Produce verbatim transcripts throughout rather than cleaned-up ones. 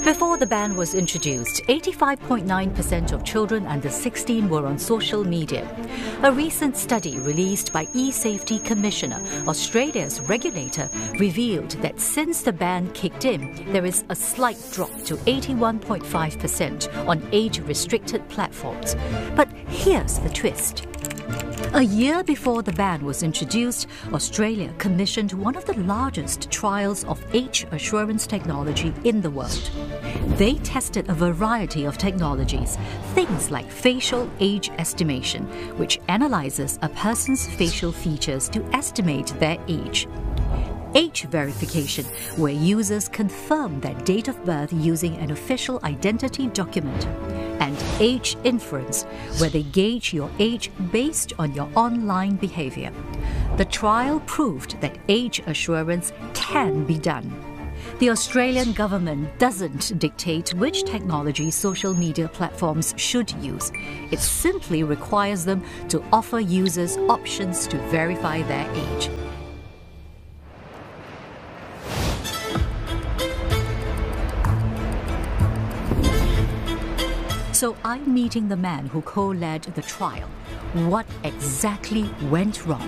Before the ban was introduced, eighty-five point nine percent of children under sixteen were on social media. A recent study released by eSafety Commissioner, Australia's regulator, revealed that since the ban kicked in, there is a slight drop to eighty-one point five percent on age-restricted platforms. But here's the twist. A year before the ban was introduced, Australia commissioned one of the largest trials of age assurance technology in the world. They tested a variety of technologies, things like facial age estimation, which analyzes a person's facial features to estimate their age. Age verification, where users confirm their date of birth using an official identity document. And age inference, where they gauge your age based on your online behavior. The trial proved that age assurance can be done. The Australian government doesn't dictate which technology social media platforms should use. It simply requires them to offer users options to verify their age. So I'm meeting the man who co-led the trial. What exactly went wrong?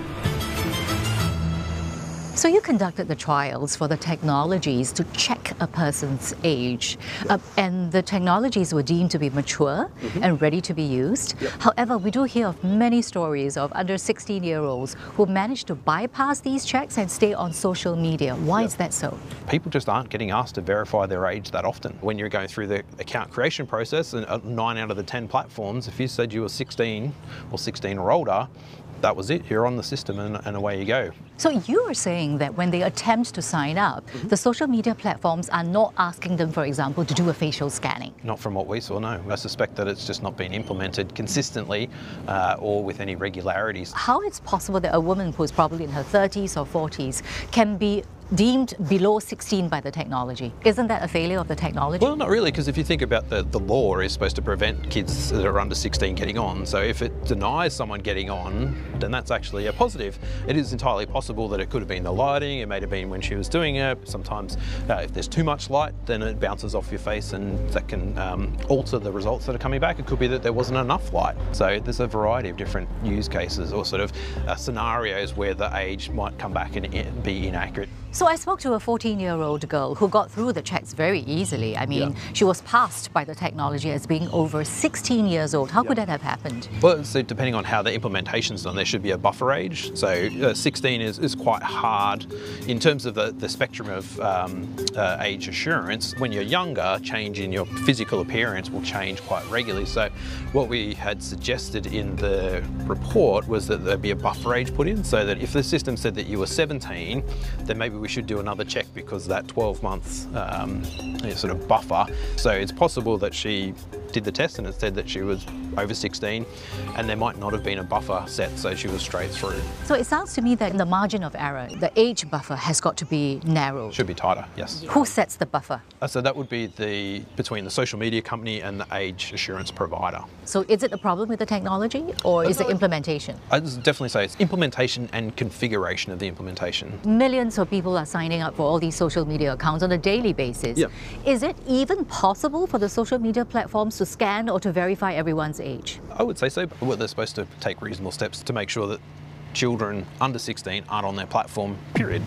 So you conducted the trials for the technologies to check a person's age, uh, and the technologies were deemed to be mature mm-hmm. and ready to be used. Yep. However, we do hear of many stories of under sixteen-year-olds who managed to bypass these checks and stay on social media. Why Yep. is that so? People just aren't getting asked to verify their age that often. When you're going through the account creation process, and uh, nine out of the ten platforms, if you said you were sixteen or sixteen or older, that was it. You're on the system and, and away you go. So you are saying that when they attempt to sign up, mm-hmm. the social media platforms are not asking them, for example, to do a facial scanning? Not from what we saw, no. I suspect that it's just not been implemented consistently uh, or with any regularities. How it's possible that a woman who's probably in her thirties or forties can be deemed below sixteen by the technology? Isn't that a failure of the technology? Well, not really, because if you think about the, the law is supposed to prevent kids that are under sixteen getting on. So if it denies someone getting on, then that's actually a positive. It is entirely possible that it could have been the lighting, it may have been when she was doing it. Sometimes uh, if there's too much light, then it bounces off your face and that can um, alter the results that are coming back. It could be that there wasn't enough light. So there's a variety of different use cases or sort of uh, scenarios where the age might come back and be inaccurate. So I spoke to a fourteen-year-old girl who got through the checks very easily. I mean, yeah. she was passed by the technology as being over sixteen years old. How yeah. could that have happened? Well, so depending on how the implementation's done, there should be a buffer age. So uh, sixteen is, is quite hard in terms of the, the spectrum of um, uh, age assurance. When you're younger, change in your physical appearance will change quite regularly. So what we had suggested in the report was that there'd be a buffer age put in, so that if the system said that you were seventeen, then maybe we should do another check because that twelve month um, sort of buffer. So it's possible that she did the test and it said that she was over sixteen and there might not have been a buffer set, so she was straight through. So it sounds to me that the margin of error, the age buffer has got to be narrowed. Should be tighter, yes. Who sets the buffer? Uh, so that would be the between the social media company and the age assurance provider. So is it a problem with the technology or is it implementation? I'd definitely say it's implementation and configuration of the implementation. Millions of people are signing up for all these social media accounts on a daily basis. Yeah. Is it even possible for the social media platforms to scan or to verify everyone's age? I would say so. Well, they're supposed to take reasonable steps to make sure that children under sixteen aren't on their platform, period.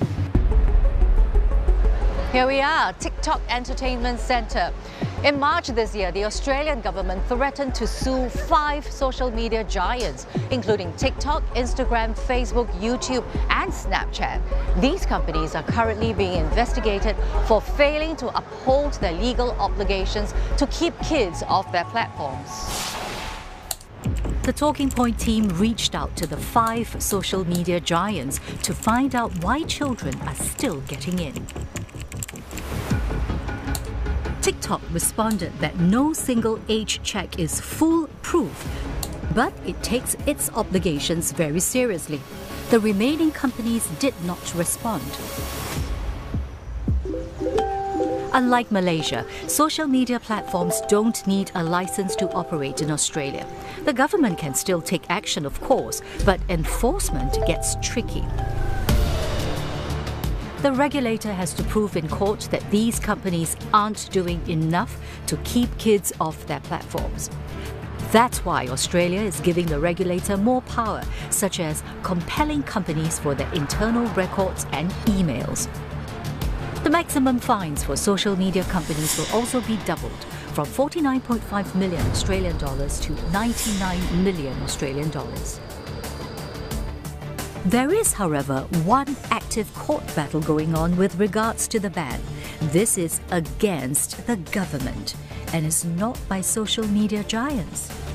Here we are, TikTok Entertainment Centre. In March this year, the Australian government threatened to sue five social media giants, including TikTok, Instagram, Facebook, YouTube, and Snapchat. These companies are currently being investigated for failing to uphold their legal obligations to keep kids off their platforms. The Talking Point team reached out to the five social media giants to find out why children are still getting in. TikTok responded that no single age check is foolproof, but it takes its obligations very seriously. The remaining companies did not respond. Unlike Malaysia, social media platforms don't need a license to operate in Australia. The government can still take action, of course, but enforcement gets tricky. The regulator has to prove in court that these companies aren't doing enough to keep kids off their platforms. That's why Australia is giving the regulator more power, such as compelling companies for their internal records and emails. The maximum fines for social media companies will also be doubled, from forty-nine point five million Australian dollars to ninety-nine million Australian dollars. There is, however, one active court battle going on with regards to the ban. This is against the government and is not by social media giants.